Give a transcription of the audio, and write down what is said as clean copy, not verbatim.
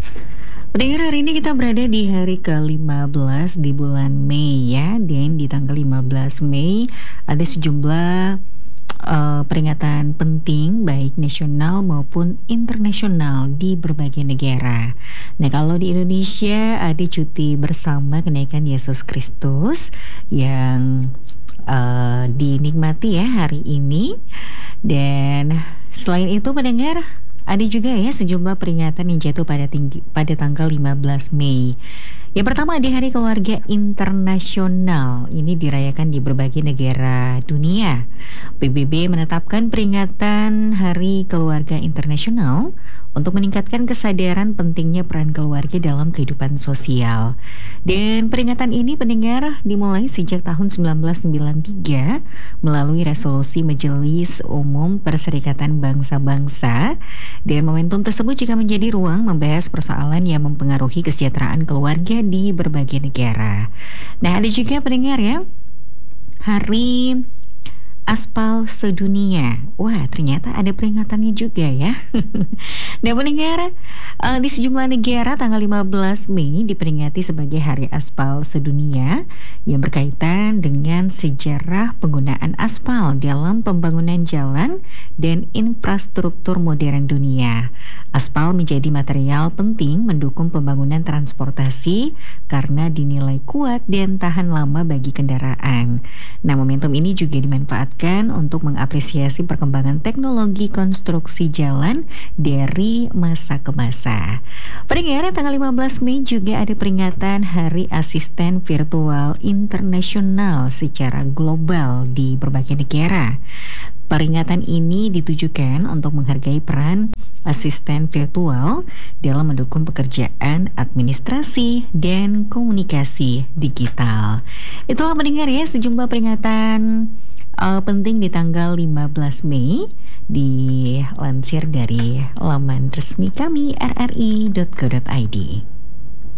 Pendengar, hari ini kita berada di hari ke-15 di bulan Mei ya. Dan di tanggal 15 Mei ada sejumlah peringatan penting baik nasional maupun internasional di berbagai negara. Nah, kalau di Indonesia ada cuti bersama kenaikan Yesus Kristus yang dinikmati ya hari ini. Dan selain itu pendengar, ada juga ya sejumlah peringatan yang jatuh pada tanggal 15 Mei. Yang pertama di Hari Keluarga Internasional. Ini dirayakan di berbagai negara dunia. PBB menetapkan peringatan Hari Keluarga Internasional untuk meningkatkan kesadaran pentingnya peran keluarga dalam kehidupan sosial. Dan peringatan ini pendengar dimulai sejak tahun 1993 melalui resolusi Majelis Umum Perserikatan Bangsa-Bangsa. Dan momentum tersebut juga menjadi ruang membahas persoalan yang mempengaruhi kesejahteraan keluarga di berbagai negara. Nah, ada juga pendengar ya, Hari Aspal Sedunia. Wah, ternyata ada peringatannya juga ya. Nah, pendengar, di sejumlah negara tanggal 15 Mei diperingati sebagai Hari Aspal Sedunia yang berkaitan dengan sejarah penggunaan aspal dalam pembangunan jalan dan infrastruktur modern dunia. Aspal menjadi material penting mendukung pembangunan transportasi karena dinilai kuat dan tahan lama bagi kendaraan. Nah, momentum ini juga dimanfaatkan untuk mengapresiasi perkembangan teknologi konstruksi jalan dari masa ke masa. Pendengar, tanggal 15 Mei juga ada peringatan Hari Asisten Virtual Internasional secara global di berbagai negara. Peringatan ini ditujukan untuk menghargai peran asisten virtual dalam mendukung pekerjaan administrasi dan komunikasi digital. Itulah pendengar ya sejumlah peringatan penting di tanggal 15 Mei dilansir dari laman resmi kami rri.co.id.